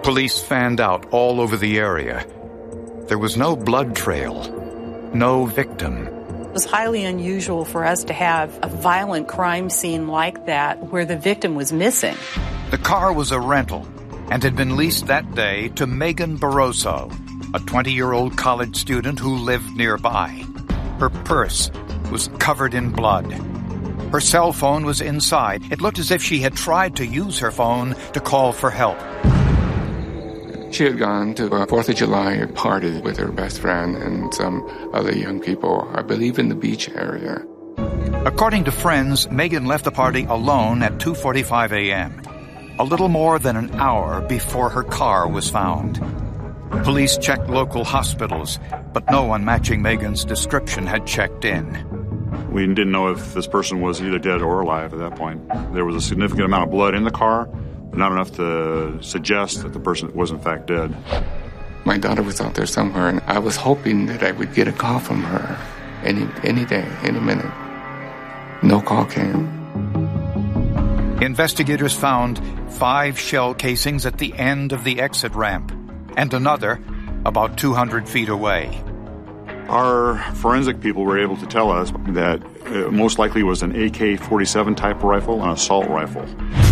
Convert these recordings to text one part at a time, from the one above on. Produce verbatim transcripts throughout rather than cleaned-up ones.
Police fanned out all over the area. There was no blood trail, no victim. It was highly unusual for us to have a violent crime scene like that where the victim was missing. The car was a rental and had been leased that day to Megan Barroso, a twenty-year-old college student who lived nearby. Her purse was covered in blood. Her cell phone was inside. It looked as if she had tried to use her phone to call for help. She had gone to a fourth of July party with her best friend and some other young people, I believe in the beach area. According to friends, Megan left the party alone at two forty-five a.m., a little more than an hour before her car was found. Police checked local hospitals, but no one matching Megan's description had checked in. We didn't know if this person was either dead or alive at that point. There was a significant amount of blood in the car, but not enough to suggest that the person was in fact dead. My daughter was out there somewhere, and I was hoping that I would get a call from her any any day, any minute. No call came. Investigators found five shell casings at the end of the exit ramp, and another about two hundred feet away. Our forensic people were able to tell us that it most likely was an A K forty-seven type rifle, an assault rifle.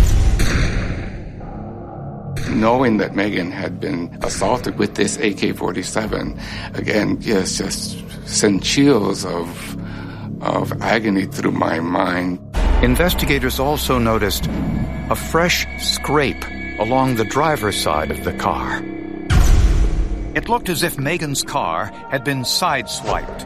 Knowing that Megan had been assaulted with this A K forty-seven, again, yes, just sent chills of, of agony through my mind. Investigators also noticed a fresh scrape along the driver's side of the car. It looked as if Megan's car had been sideswiped.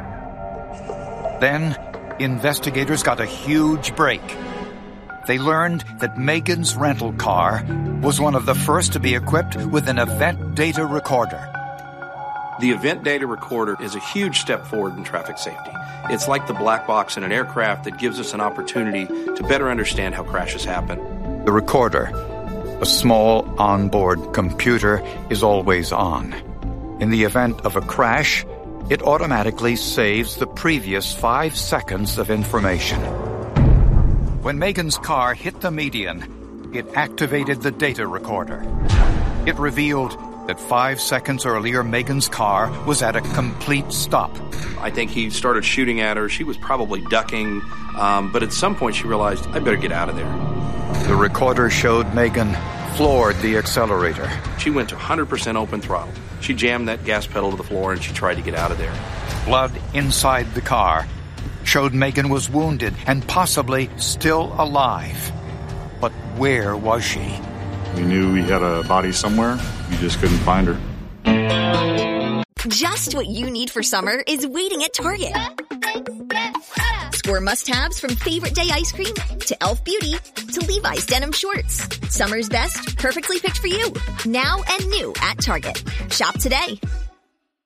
Then, investigators got a huge break. They learned that Megan's rental car was one of the first to be equipped with an event data recorder. The event data recorder is a huge step forward in traffic safety. It's like the black box in an aircraft that gives us an opportunity to better understand how crashes happen. The recorder, a small onboard computer, is always on. In the event of a crash, it automatically saves the previous five seconds of information. When Megan's car hit the median, it activated the data recorder. It revealed that five seconds earlier, Megan's car was at a complete stop. I think he started shooting at her. She was probably ducking, um, but at some point she realized, I better get out of there. The recorder showed Megan floored the accelerator. She went to one hundred percent open throttle. She jammed that gas pedal to the floor and she tried to get out of there. Blood inside the car showed Megan was wounded and possibly still alive. But where was she? We knew we had a body somewhere. We just couldn't find her. Just what you need for summer is waiting at Target. Score must-haves from Favorite Day ice cream to e l f Beauty to Levi's denim shorts. Summer's best, perfectly picked for you. Now and new at Target. Shop today.